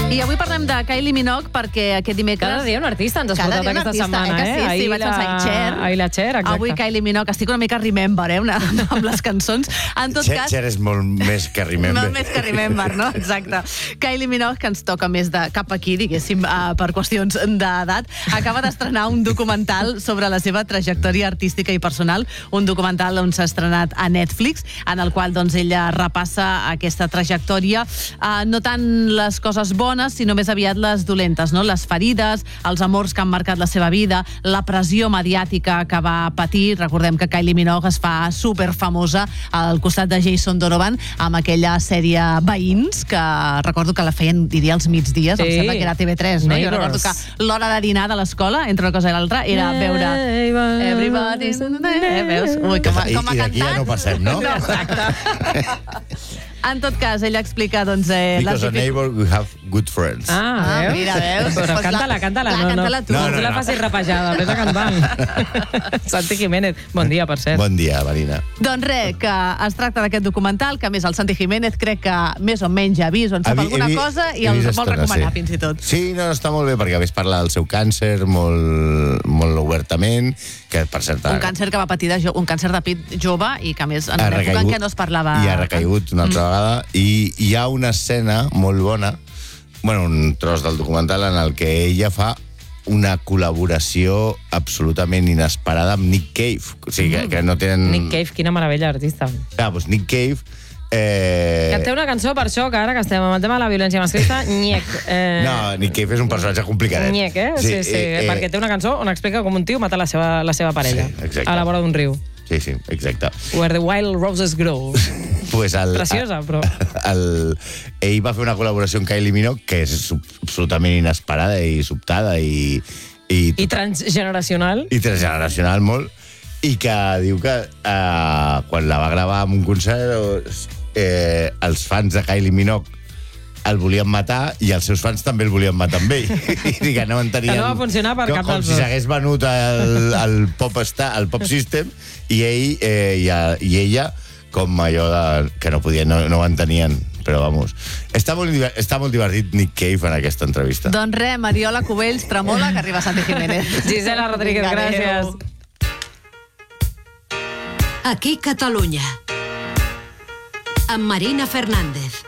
I avui parlem de Kylie Minogue perquè aquest dimecres... Cada dia un artista ens has portat aquesta setmana, Sí, Ahir vaig pensar Cher. Ahir la Cher, exacte. Avui Kylie Minogue, estic una mica remember, amb les cançons. En tot cas... Cher és molt més que remember. Molt més que remember, no? Exacte. Kylie Minogue, que ens toca més de cap aquí, diguéssim, per qüestions d'edat, acaba d'estrenar un documental sobre la seva trajectòria artística i personal, un documental on s'ha estrenat a Netflix, en el qual doncs, ella repassa aquesta trajectòria, no tant les coses bones, sinó més aviat les dolentes, no? Les ferides, els amors que han marcat la seva vida, la pressió mediàtica que va patir. Recordem que Kylie Minogue es fa superfamosa al costat de Jason Donovan amb aquella sèrie Veïns, que recordo que la feien, diria, als migdies, em sembla que era TV3, no? Jo recordo que l'hora de dinar de l'escola, entre una cosa i l'altra, era veure Everybody's... Veus? Ui, com a cantant... I d'aquí ja no passem, no? No, exacte. En tot cas, ella explica, doncs... Because a neighbor we have good friends. Veus? Mira, veus? Però Pues canta-la. canta-la tu. No la facis rapejada, vés a cantant. Santi Jiménez, bon dia, per cert. Bon dia, Marina. Doncs res, que es tracta d'aquest documental, que a més el Santi Jiménez crec que més o menys ha vist, on sap alguna cosa, i el vol recomanar fins i tot. Sí, no, està molt bé, perquè a més parla del seu càncer molt obertament, que per cert... Un càncer que va patir un càncer de pit jove i que a més en una època en què no es parlava... I ha recaigut una altra vegada, i hi ha una escena molt bona, un tros del documental en el que ella fa una col·laboració absolutament inesperada amb Nick Cave. O sigui, que no tenen... Nick Cave, quina meravella artista. Clar, doncs Nick Cave... Que té una cançó per això, que ara que estem amb el tema de la violència masclista, nyec. No, Nick Cave és un personatge complicadet. Nyec, Sí, perquè té una cançó on explica com un tio mata la seva parella a la vora d'un riu. Sí, exacte. Where the wild roses grow. Preciosa, però... Ell va fer una col·laboració amb Kylie Minogue que és absolutament inesperada i sobtada i transgeneracional. I transgeneracional molt. I que diu que quan la va gravar en un concert els fans de Kylie Minogue el volien matar i els seus fans també el volien matar amb ell. I que no entenien... Que no va funcionar per cap dels dos. Com si s'hagués venut el Pop System i ella com allò que no podien, no ho entenien. Però vamos, està molt divertit Nick Cave en aquesta entrevista. Doncs res, Mariola Cubells, tremola, que arriba Santi Jiménez. Gisela Rodríguez, gràcies. Aquí Catalunya, amb Marina Fernández.